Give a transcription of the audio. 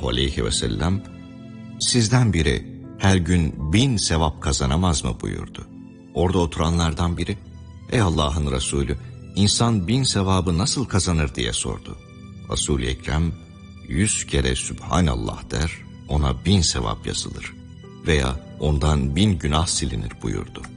sallallahu aleyhi ve sellem, sizden biri her gün 1000 sevap kazanamaz mı buyurdu. Orada oturanlardan biri, ey Allah'ın Resulü, insan 1000 sevabı nasıl kazanır diye sordu. Resul-i Ekrem, 100 kere Sübhanallah der, ona 1000 sevap yazılır veya ondan 1000 günah silinir buyurdu.